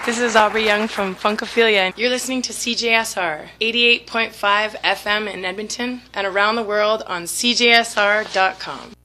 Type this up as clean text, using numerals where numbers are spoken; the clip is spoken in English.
This is Aubrey Young from Funkophilia, and you're listening to CJSR 88.5 FM in Edmonton and around the world on CJSR.com.